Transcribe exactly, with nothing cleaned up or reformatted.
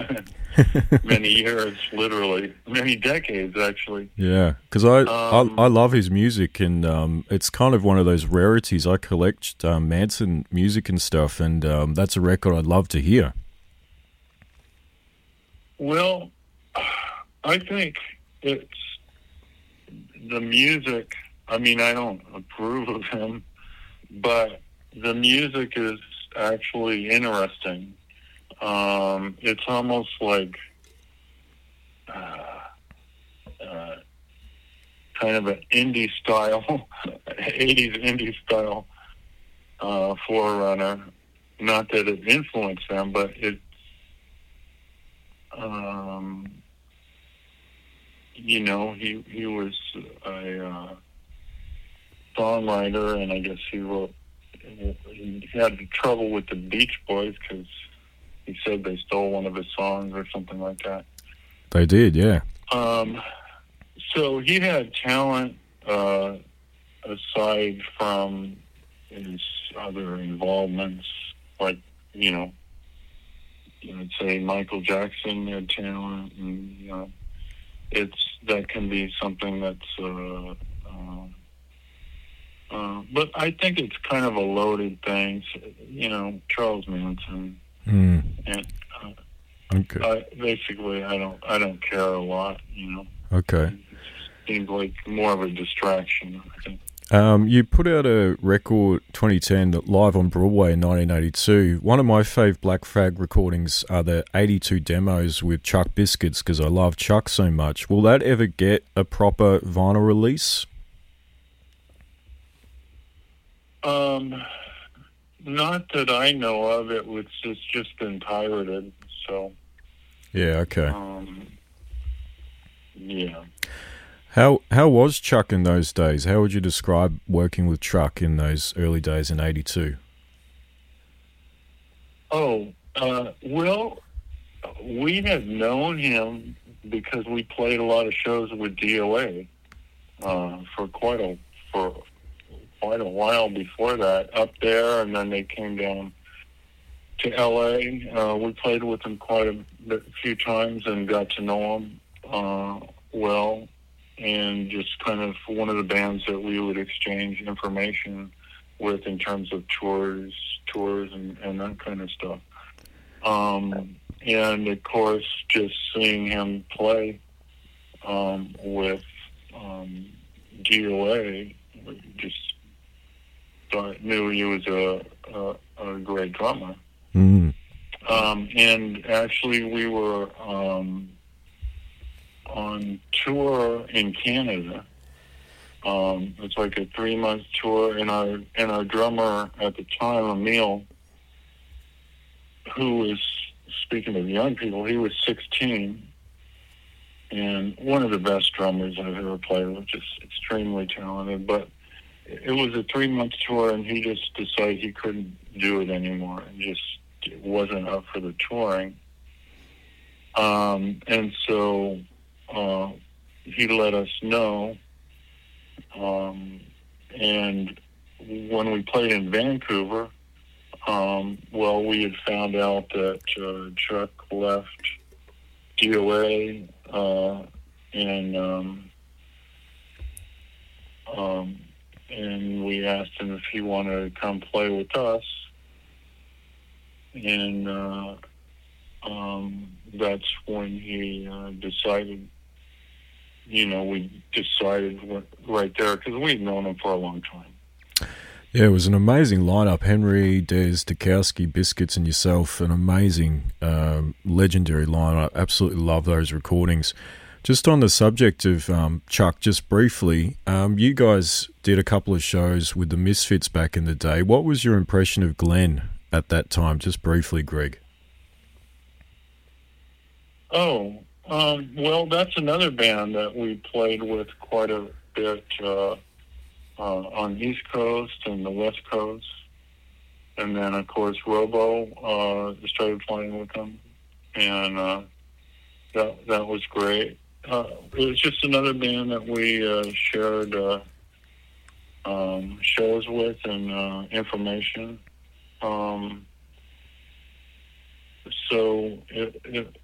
many years, literally many decades, actually. Yeah, because I, I Um, I love his music, and um, it's kind of one of those rarities. I collect um, Manson music and stuff, and um, that's a record I'd love to hear. well, I think it's the music. I mean, I don't approve of him, but the music is actually interesting. Um, it's almost like uh, uh, kind of an indie style, eighties indie style uh, Forerunner. Not that it influenced them, but it, um, you know, he he was a uh, songwriter, and I guess he wrote. He had trouble with the Beach Boys because he said they stole one of his songs or something like that. They did, yeah. Um, so he had talent uh, aside from his other involvements, like, you know, you would say Michael Jackson had talent, and, you know, it's, that can be something that's, uh, uh, uh, but I think it's kind of a loaded thing. So, you know, Charles Manson, Mm, and uh, okay, I, basically, I don't, I don't care a lot. You know, okay. it seems like more of a distraction, I think. Um, you put out a record twenty ten that live on Broadway in nineteen eighty-two. One of my fave Black Flag recordings are the eighty-two demos with Chuck Biscuits because I love Chuck so much. Will that ever get a proper vinyl release? Um, not that I know of. It was it's just been pirated. So, Yeah, okay. um, yeah. How how was Chuck in those days? How would you describe working with Chuck in those early days in eighty-two? Oh, uh, well, we had known him because we played a lot of shows with D O A uh, for quite a for quite a while before that up there, and then they came down to L A. Uh, we played with him quite a, bit, a few times and got to know him uh, well, and just kind of one of the bands that we would exchange information with in terms of tours, tours, and, and that kind of stuff. Um, and of course, just seeing him play um, with um, D O A, just thought, knew he was a, a, a great drummer. Mm. Um, and actually, we were um, on tour in Canada. Um, it's like a three month tour, and our and our drummer at the time, Emil, who was, speaking of young people, he was sixteen, and one of the best drummers I've ever played with, just extremely talented. But it was a three month tour, and he just decided he couldn't do it anymore, and just it wasn't up for the touring. Um, and so uh, he let us know. Um, and when we played in Vancouver, um, well, we had found out that uh, Chuck left D O A, uh, and um, um, and we asked him if he wanted to come play with us, and uh, um, that's when he uh, decided. You know, we decided right there because we'd known him for a long time. Yeah, it was an amazing lineup. Henry, Des, Dukowski, Biscuits, and yourself. An amazing, um, legendary lineup. Absolutely love those recordings. Just on the subject of um, Chuck, just briefly, um, you guys did a couple of shows with the Misfits back in the day. What was your impression of Glenn at that time? Just briefly, Greg. Oh, um, well, that's another band that we played with quite a bit uh, uh, on the East Coast and the West Coast. And then, of course, Robo uh, started playing with them. And uh, that that was great. Uh, it was just another band that we uh, shared uh, um, shows with and uh, information. Um, so it, it